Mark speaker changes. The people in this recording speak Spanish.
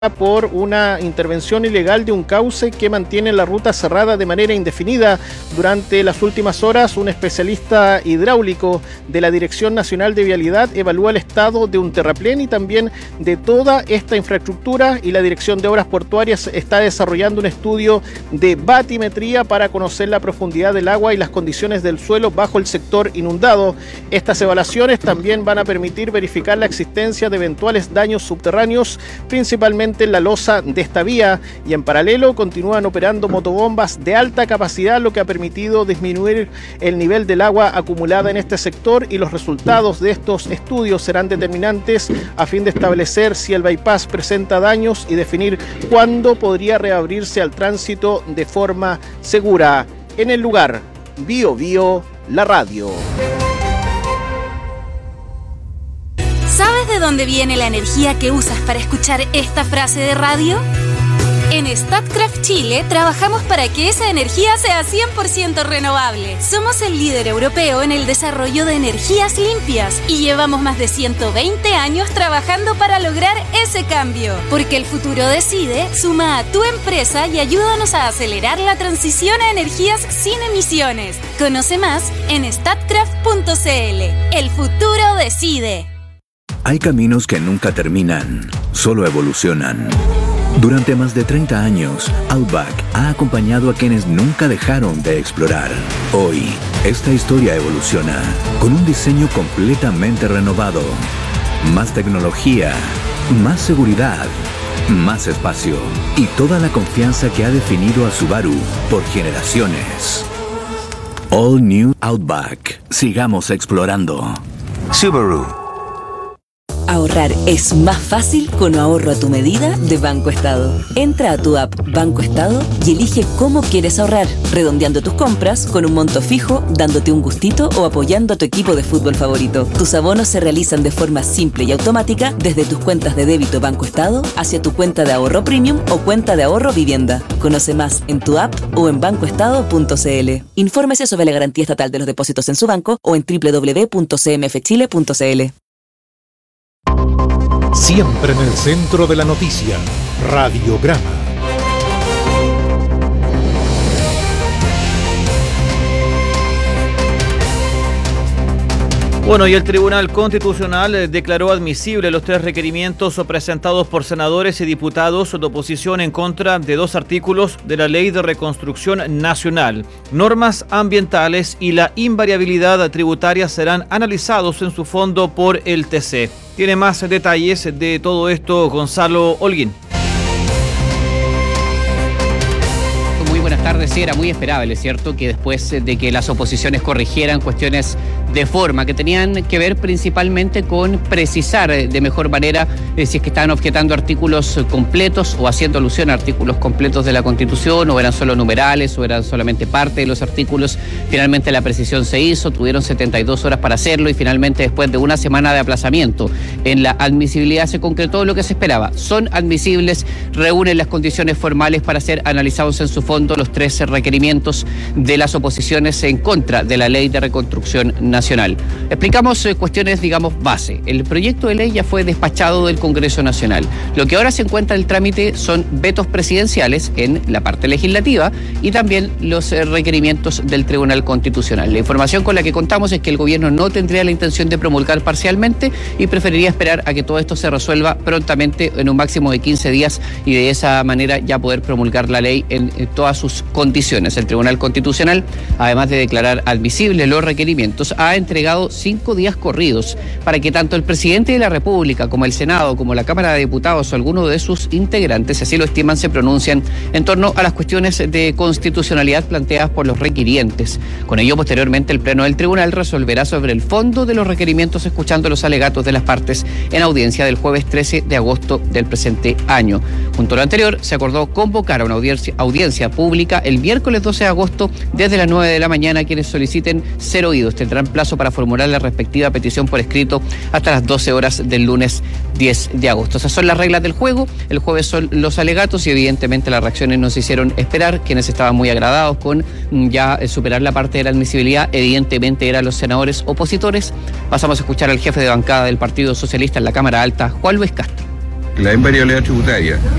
Speaker 1: por una intervención ilegal de un cauce que mantiene la ruta cerrada de manera indefinida. Durante las últimas horas, un especialista hidráulico de la Dirección Nacional de Vialidad evalúa el estado de un terraplén y también de toda esta infraestructura, y la Dirección de Obras Portuarias está desarrollando un estudio de batimetría para conocer la profundidad del agua y las condiciones del suelo bajo el sector inundado. Estas evaluaciones también van a permitir verificar la existencia de eventuales daños subterráneos, principalmente en la losa de esta vía, y en paralelo continúan operando motobombas de alta capacidad, lo que ha permitido disminuir el nivel del agua acumulada en este sector, y los resultados de estos estudios serán determinantes a fin de establecer si el bypass presenta daños y definir cuándo podría reabrirse al tránsito de forma segura. En el lugar, Bio Bio, la radio.
Speaker 2: ¿Sabes de dónde viene la energía que usas para escuchar esta frase de radio? En Statkraft Chile trabajamos para que esa energía sea 100% renovable. Somos el líder europeo en el desarrollo de energías limpias y llevamos más de 120 años trabajando para lograr ese cambio. Porque el futuro decide, suma a tu empresa y ayúdanos a acelerar la transición a energías sin emisiones. Conoce más en statkraft.cl. El futuro decide.
Speaker 3: Hay caminos que nunca terminan, solo evolucionan. Durante más de 30 años, Outback ha acompañado a quienes nunca dejaron de explorar. Hoy, esta historia evoluciona con un diseño completamente renovado. Más tecnología, más seguridad, más espacio y toda la confianza que ha definido a Subaru por generaciones. All New Outback. Sigamos explorando. Subaru.
Speaker 4: Ahorrar es más fácil con ahorro a tu medida de Banco Estado. Entra a tu app Banco Estado y elige cómo quieres ahorrar, redondeando tus compras con un monto fijo, dándote un gustito o apoyando a tu equipo de fútbol favorito. Tus abonos se realizan de forma simple y automática desde tus cuentas de débito Banco Estado hacia tu cuenta de ahorro premium o cuenta de ahorro vivienda. Conoce más en tu app o en bancoestado.cl. Infórmese sobre la garantía estatal de los depósitos en su banco o en www.cmfchile.cl.
Speaker 5: Siempre en el centro de la noticia, Radiograma.
Speaker 6: Bueno, y el Tribunal Constitucional declaró admisible los 3 requerimientos presentados por senadores y diputados de oposición en contra de 2 artículos de la Ley de Reconstrucción Nacional. Normas ambientales y la invariabilidad tributaria serán analizados en su fondo por el TC. Tiene más detalles de todo esto Gonzalo Holguín.
Speaker 7: Muy buenas tardes. Sí, era muy esperable, ¿cierto?, que después de que las oposiciones corrigieran cuestiones de forma que tenían que ver principalmente con precisar de mejor manera si es que estaban objetando artículos completos o haciendo alusión a artículos completos de la Constitución, o eran solo numerales o eran solamente parte de los artículos. Finalmente la precisión se hizo, tuvieron 72 horas para hacerlo y finalmente después de una semana de aplazamiento en la admisibilidad se concretó lo que se esperaba. Son admisibles, reúnen las condiciones formales para ser analizados en su fondo los 13 requerimientos de las oposiciones en contra de la Ley de Reconstrucción Nacional. Explicamos cuestiones, digamos, base. El proyecto de ley ya fue despachado del Congreso Nacional. Lo que ahora se encuentra en el trámite son vetos presidenciales en la parte legislativa y también los requerimientos del Tribunal Constitucional. La información con la que contamos es que el gobierno no tendría la intención de promulgar parcialmente y preferiría esperar a que todo esto se resuelva prontamente en un máximo de 15 días y de esa manera ya poder promulgar la ley en todas sus condiciones. El Tribunal Constitucional, además de declarar admisibles los requerimientos, ha entregado 5 días corridos para que tanto el presidente de la República como el Senado, como la Cámara de Diputados o alguno de sus integrantes, si así lo estiman, se pronuncian en torno a las cuestiones de constitucionalidad planteadas por los requirientes. Con ello, posteriormente, el Pleno del Tribunal resolverá sobre el fondo de los requerimientos, escuchando los alegatos de las partes en audiencia del jueves 13 de agosto del presente año. Junto a lo anterior, se acordó convocar a una audiencia pública el miércoles 12 de agosto desde las 9 de la mañana. Quienes soliciten ser oídos tendrán plazo para formular la respectiva petición por escrito hasta las 12 horas del lunes 10 de agosto. Esas son las reglas del juego. El jueves son los alegatos y evidentemente las reacciones no se hicieron esperar. Quienes estaban muy agradados con ya superar la parte de la admisibilidad evidentemente eran los senadores opositores. Pasamos a escuchar al jefe de bancada del Partido Socialista en la Cámara Alta, Juan Luis Castro.
Speaker 8: la invariabilidad tributaria